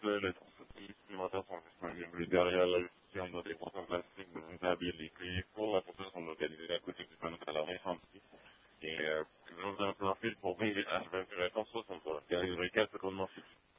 les transports supplémentaires sont disponibles derrière la gestion de dépôts en plastique montables et pour la photo sont localisés à côté du panneau d'alerte. Et nous avons un profil pour 20 H24 60 car il récap secondement fixe.